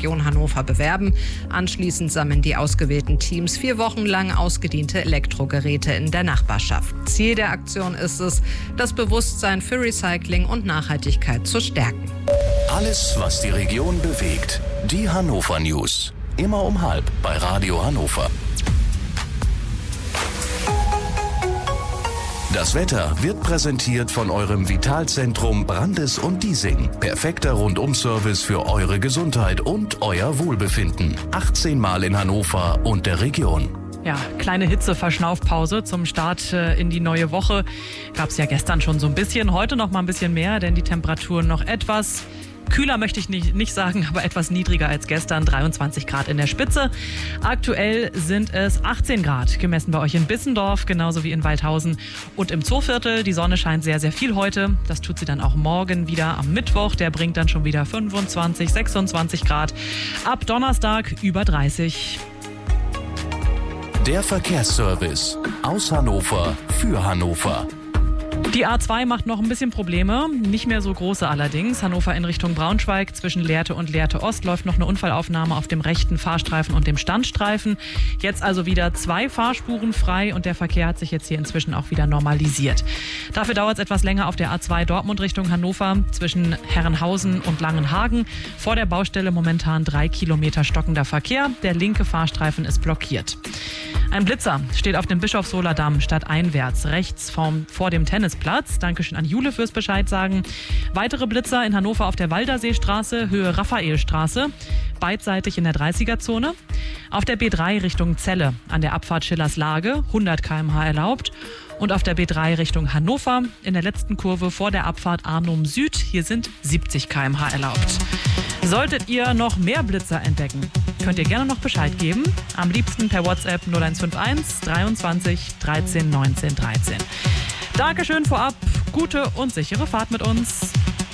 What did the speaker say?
Region Hannover bewerben. Anschließend sammeln die ausgewählten Teams 4 Wochen lang ausgediente Elektrogeräte in der Nachbarschaft. Ziel der Aktion ist es, das Bewusstsein für Recycling und Nachhaltigkeit zu stärken. Alles, was die Region bewegt. Die Hannover News. Immer um 12 bei Radio Hannover. Das Wetter wird präsentiert von eurem Vitalzentrum Brandes und Diesing. Perfekter Rundum-Service für eure Gesundheit und euer Wohlbefinden. 18 Mal in Hannover und der Region. Ja, kleine Hitze-Verschnaufpause zum Start in die neue Woche. Gab es ja gestern schon so ein bisschen, heute noch mal ein bisschen mehr, denn die Temperaturen noch etwas kühler möchte ich nicht sagen, aber etwas niedriger als gestern, 23 Grad in der Spitze. Aktuell sind es 18 Grad, gemessen bei euch in Bissendorf, genauso wie in Waldhausen und im Zooviertel. Die Sonne scheint sehr, sehr viel heute. Das tut sie dann auch morgen wieder am Mittwoch. Der bringt dann schon wieder 25, 26 Grad. Ab Donnerstag über 30. Der Verkehrsservice aus Hannover für Hannover. Die A2 macht noch ein bisschen Probleme, nicht mehr so große allerdings. Hannover in Richtung Braunschweig, zwischen Lehrte und Lehrte Ost läuft noch eine Unfallaufnahme auf dem rechten Fahrstreifen und dem Standstreifen. Jetzt also wieder 2 Fahrspuren frei und der Verkehr hat sich jetzt hier inzwischen auch wieder normalisiert. Dafür dauert es etwas länger auf der A2 Dortmund Richtung Hannover, zwischen Herrenhausen und Langenhagen. Vor der Baustelle momentan 3 Kilometer stockender Verkehr. Der linke Fahrstreifen ist blockiert. Ein Blitzer steht auf dem Bischofshohler Damm stadteinwärts, rechts vor dem Tennisplatz. Dankeschön an Jule fürs Bescheid sagen. Weitere Blitzer in Hannover auf der Walderseestraße, Höhe Raphaelstraße, beidseitig in der 30er-Zone. Auf der B3 Richtung Celle an der Abfahrt Schillers Lage, 100 km/h erlaubt. Und auf der B3 Richtung Hannover in der letzten Kurve vor der Abfahrt Arnum Süd, hier sind 70 km/h erlaubt. Solltet ihr noch mehr Blitzer entdecken, könnt ihr gerne noch Bescheid geben. Am liebsten per WhatsApp 0151 23 13 19 13. Dankeschön vorab, gute und sichere Fahrt mit uns.